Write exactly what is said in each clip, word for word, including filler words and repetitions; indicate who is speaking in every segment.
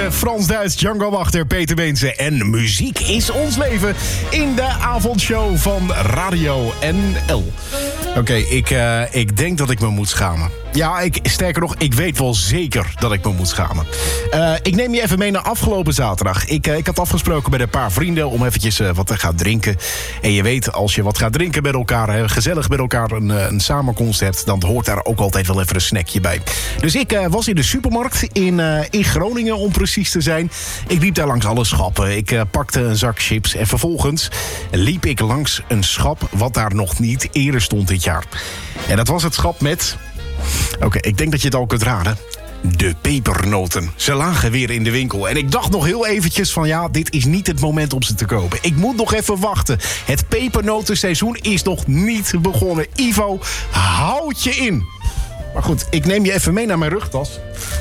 Speaker 1: Beense, Frans-Duits, Django Wachter, Peter Beense. En muziek is ons leven in de avondshow van Radio N L. Oké, okay, ik, uh, ik denk dat ik me moet schamen. Ja, ik, sterker nog, ik weet wel zeker dat ik me moet schamen. Uh, ik neem je even mee naar afgelopen zaterdag. Ik, uh, ik had afgesproken met een paar vrienden om eventjes uh, wat te gaan drinken. En je weet, als je wat gaat drinken met elkaar, hè, gezellig met elkaar een, een samenkomst hebt, dan hoort daar ook altijd wel even een snackje bij. Dus ik uh, was in de supermarkt in, uh, in Groningen, om precies te zijn. Ik liep daar langs alle schappen. Ik uh, pakte een zak chips en vervolgens liep ik langs een schap wat daar nog niet eerder stond dit jaar. En dat was het schap met... Oké, okay, ik denk dat je het al kunt raden. De pepernoten. Ze lagen weer in de winkel. En ik dacht nog heel eventjes van ja, dit is niet het moment om ze te kopen. Ik moet nog even wachten. Het pepernotenseizoen is nog niet begonnen. Ivo, houd je in. Maar goed, ik neem je even mee naar mijn rugtas.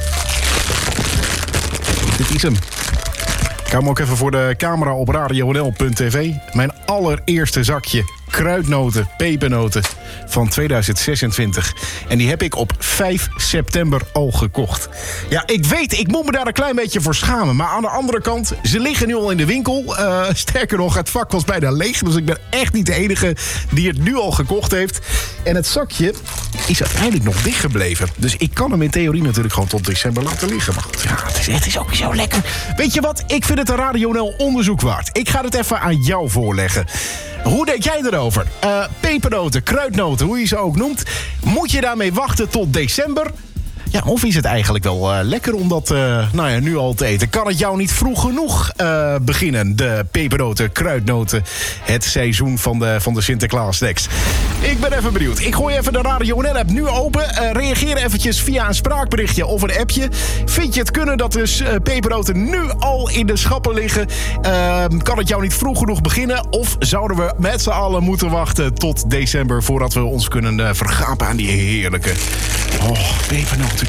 Speaker 1: Dit is hem. Ik hou hem ook even voor de camera op radio n l punt t v. Mijn allereerste zakje kruidnoten, pepernoten van tweeduizend zesentwintig. En die heb ik op vijf september al gekocht. Ja, ik weet, ik moet me daar een klein beetje voor schamen. Maar aan de andere kant, ze liggen nu al in de winkel. Uh, sterker nog, het vak was bijna leeg. Dus ik ben echt niet de enige die het nu al gekocht heeft. En het zakje is uiteindelijk nog dichtgebleven. Dus ik kan hem in theorie natuurlijk gewoon tot december laten liggen. Maar goed, ja, het is, het is ook zo lekker. Weet je wat? Ik vind het een Radio N L onderzoek waard. Ik ga het even aan jou voorleggen. Hoe denk jij erover? Uh, pepernoten, kruidnoten, hoe je ze ook noemt. Moet je daarmee wachten tot december? Ja, of is het eigenlijk wel uh, lekker om dat uh, nou ja, nu al te eten? Kan het jou niet vroeg genoeg uh, beginnen? De pepernoten, kruidnoten, het seizoen van de, van de Sinterklaas snacks. Ik ben even benieuwd. Ik gooi even de Radio N L-app nu open. Uh, reageer eventjes via een spraakberichtje of een appje. Vind je het kunnen dat dus uh, pepernoten nu al in de schappen liggen? Uh, kan het jou niet vroeg genoeg beginnen? Of zouden we met z'n allen moeten wachten tot december voordat we ons kunnen uh, vergapen aan die heerlijke oh, pepernoten?